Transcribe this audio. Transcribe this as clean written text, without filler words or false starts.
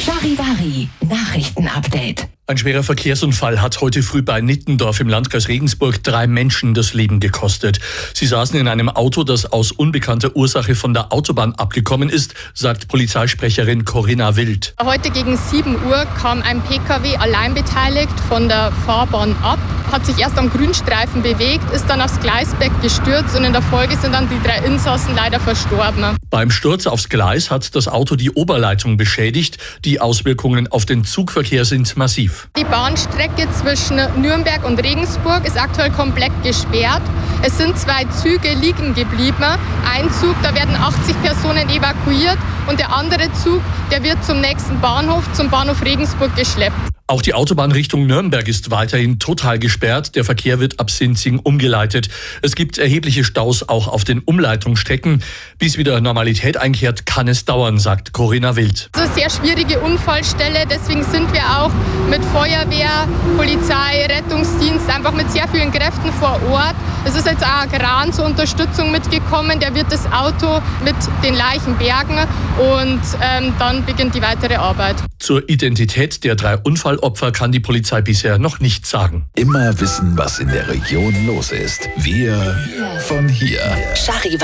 Charivari Nachrichtenupdate. Ein schwerer Verkehrsunfall hat heute früh bei Nittendorf im Landkreis Regensburg 3 Menschen das Leben gekostet. Sie saßen in einem Auto, das aus unbekannter Ursache von der Autobahn abgekommen ist, sagt Polizeisprecherin Corinna Wild. Heute gegen 7 Uhr kam ein Pkw allein beteiligt von der Fahrbahn ab, hat sich erst am Grünstreifen bewegt, ist dann aufs Gleisbett gestürzt und in der Folge sind dann die 3 Insassen leider verstorben. Beim Sturz aufs Gleis hat das Auto die Oberleitung beschädigt. Die Auswirkungen auf den Zugverkehr sind massiv. Die Bahnstrecke zwischen Nürnberg und Regensburg ist aktuell komplett gesperrt. Es sind 2 Züge liegen geblieben. Ein Zug, da werden 80 Personen evakuiert und der andere Zug, der wird zum nächsten Bahnhof, zum Bahnhof Regensburg geschleppt. Auch die Autobahn Richtung Nürnberg ist weiterhin total gesperrt. Der Verkehr wird ab Sinzing umgeleitet. Es gibt erhebliche Staus auch auf den Umleitungsstrecken. Bis wieder Normalität einkehrt, kann es dauern, sagt Corinna Wild. Das ist eine sehr schwierige Unfallstelle. Deswegen sind wir auch mit Feuerwehr, Polizei, Rettungsdienst einfach mit sehr vielen Kräften vor Ort. Es ist jetzt auch ein Kran zur Unterstützung mitgekommen. Der wird das Auto mit den Leichen bergen und dann beginnt die weitere Arbeit. Zur Identität der 3 Unfallopfer kann die Polizei bisher noch nichts sagen. Immer wissen, was in der Region los ist. Wir von hier. Charivari.